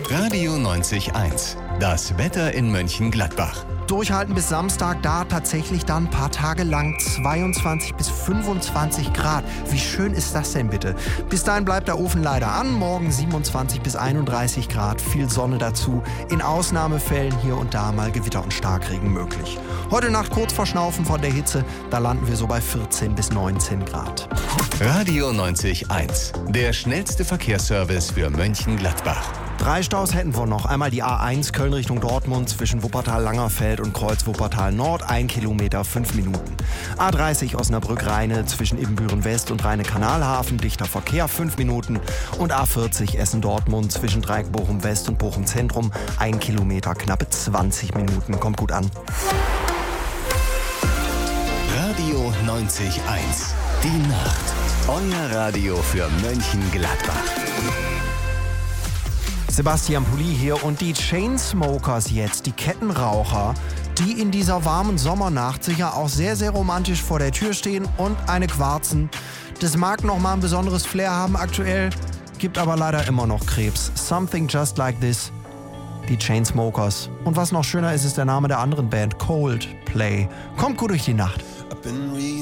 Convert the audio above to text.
Radio 90.1. Das Wetter in Mönchengladbach. Durchhalten bis Samstag, da tatsächlich dann ein paar Tage lang 22 bis 25 Grad. Wie schön ist das denn bitte? Bis dahin bleibt der Ofen leider an. Morgen 27 bis 31 Grad, viel Sonne dazu. In Ausnahmefällen hier und da mal Gewitter und Starkregen möglich. Heute Nacht kurz verschnaufen von der Hitze, da landen wir so bei 14 bis 19 Grad. Radio 90.1. Der schnellste Verkehrsservice für Mönchengladbach. 3 Staus hätten wir noch. Einmal die A1 Köln Richtung Dortmund zwischen Wuppertal-Langerfeld und Kreuz Wuppertal-Nord, 1 Kilometer, 5 Minuten. A30 Osnabrück-Rheine zwischen Ibbenbüren-West und Rheine-Kanalhafen, dichter Verkehr, 5 Minuten. Und A40 Essen-Dortmund zwischen Dreieck Bochum-West und Bochum-Zentrum, 1 Kilometer, knappe 20 Minuten. Kommt gut an. Radio 90.1. Die Nacht. Euer Radio für Mönchengladbach. Sebastian Pulli hier und die Chainsmokers jetzt, die Kettenraucher, die in dieser warmen Sommernacht sicher auch sehr, sehr romantisch vor der Tür stehen und eine quarzen. Das mag noch mal ein besonderes Flair haben aktuell, gibt aber leider immer noch Krebs. Something Just Like This, die Chainsmokers. Und was noch schöner ist, ist der Name der anderen Band, Coldplay. Kommt gut durch die Nacht.